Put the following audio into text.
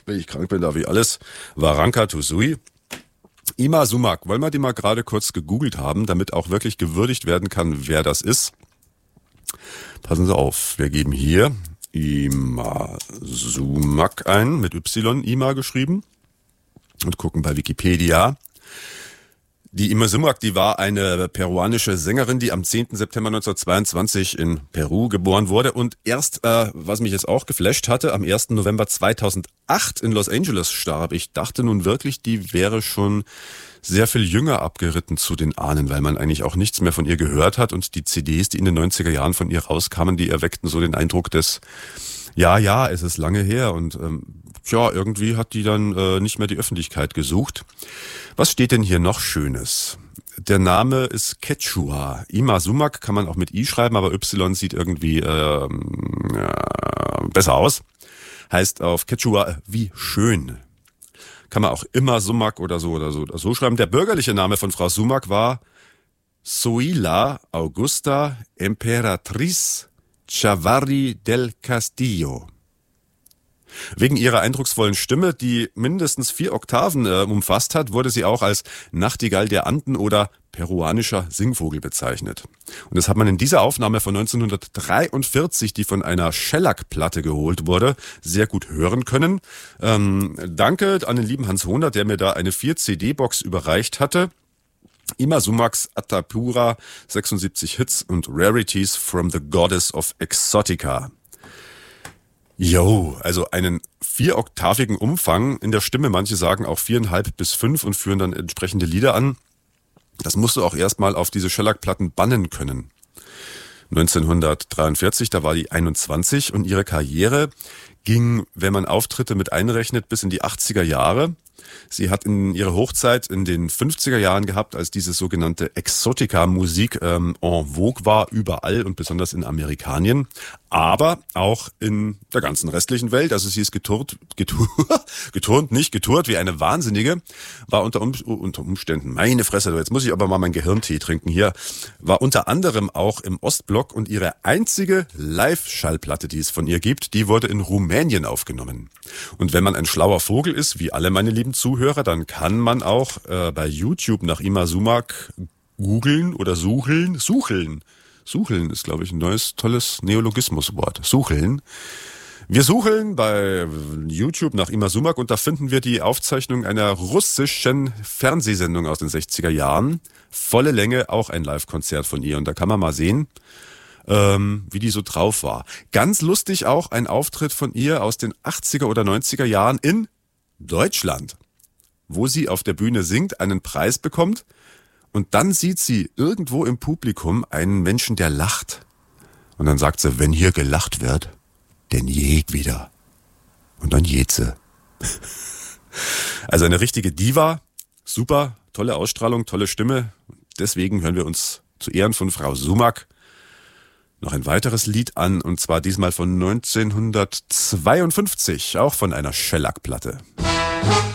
wenn ich krank bin, darf ich alles. Waranka Tusui. Ima Sumac, wollen wir die mal gerade kurz gegoogelt haben, damit auch wirklich gewürdigt werden kann, wer das ist. Passen Sie auf, wir geben hier Ima Sumac ein, mit Y, Ima geschrieben, und gucken bei Wikipedia. Die Ima Sumac, die war eine peruanische Sängerin, die am 10. September 1922 in Peru geboren wurde und erst, was mich jetzt auch geflasht hatte, am 1. November 2008 in Los Angeles starb. Ich dachte nun wirklich, die wäre schon sehr viel jünger abgeritten zu den Ahnen, weil man eigentlich auch nichts mehr von ihr gehört hat und die CDs, die in den 90er Jahren von ihr rauskamen, die erweckten so den Eindruck des, ja, es ist lange her und irgendwie hat die dann nicht mehr die Öffentlichkeit gesucht. Was steht denn hier noch Schönes? Der Name ist Quechua. Ima Sumac kann man auch mit I schreiben, aber Y sieht irgendwie besser aus. Heißt auf Quechua wie schön. Kann man auch immer Sumac oder so schreiben. Der bürgerliche Name von Frau Sumac war Zoila Augusta Emperatriz Chavarri del Castillo. Wegen ihrer eindrucksvollen Stimme, die mindestens 4 Oktaven umfasst hat, wurde sie auch als Nachtigall der Anden oder peruanischer Singvogel bezeichnet. Und das hat man in dieser Aufnahme von 1943, die von einer Shellac-Platte geholt wurde, sehr gut hören können. Danke an den lieben Hans Hohner, der mir da eine 4-CD-Box überreicht hatte. Ima Sumacs Atapura, 76 Hits und Rarities from the Goddess of Exotica. Also einen 4-oktavigen Umfang in der Stimme, manche sagen auch 4,5 bis 5 und führen dann entsprechende Lieder an. Das musst du auch erstmal auf diese Shellac-Platten bannen können. 1943, da war die 21 und ihre Karriere ging, wenn man Auftritte mit einrechnet, bis in die 80er Jahre. Sie hat in ihre Hochzeit in den 50er Jahren gehabt, als diese sogenannte Exotica-Musik en vogue war, überall und besonders in Amerikanien, aber auch in der ganzen restlichen Welt. Also sie ist geturnt wie eine Wahnsinnige, war unter Umständen, meine Fresse, jetzt muss ich aber mal meinen Gehirntee trinken hier, war unter anderem auch im Ostblock und ihre einzige Live-Schallplatte, die es von ihr gibt, die wurde in Rumänien aufgenommen. Und wenn man ein schlauer Vogel ist, wie alle meine lieben Zuhörer, dann kann man auch bei YouTube nach Ima Sumac googeln oder sucheln. Sucheln ist, glaube ich, ein neues, tolles Neologismuswort. Sucheln. Wir sucheln bei YouTube nach Ima Sumac und da finden wir die Aufzeichnung einer russischen Fernsehsendung aus den 60er Jahren. Volle Länge, auch ein Live-Konzert von ihr. Und da kann man mal sehen, wie die so drauf war. Ganz lustig auch ein Auftritt von ihr aus den 80er oder 90er Jahren in Deutschland, wo sie auf der Bühne singt, einen Preis bekommt und dann sieht sie irgendwo im Publikum einen Menschen, der lacht. Und dann sagt sie, wenn hier gelacht wird, dann geht wieder. Und dann geht sie. Also eine richtige Diva, super, tolle Ausstrahlung, tolle Stimme. Deswegen hören wir uns zu Ehren von Frau Sumac noch ein weiteres Lied an, und zwar diesmal von 1952, auch von einer Shellac-Platte.